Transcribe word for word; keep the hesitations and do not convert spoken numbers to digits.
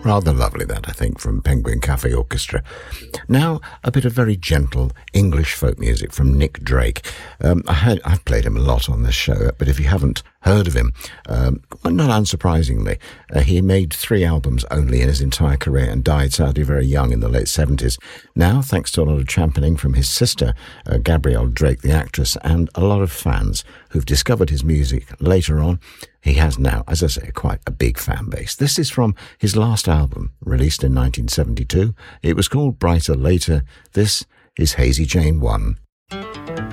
Rather lovely, that, I think, from Penguin Cafe Orchestra. Now, a bit of very gentle English folk music from Nick Drake. Um, I had, I've played him a lot on this show, but if you haven't heard of him, um, not unsurprisingly, uh, he made three albums only in his entire career and died sadly very young in the late seventies. Now, thanks to a lot of championing from his sister, uh, Gabrielle Drake, the actress, and a lot of fans who've discovered his music later on, he has now, as I say, quite a big fan base. This is from his last album, released in nineteen seventy-two. It was called Brighter Later. This is Hazy Jane one.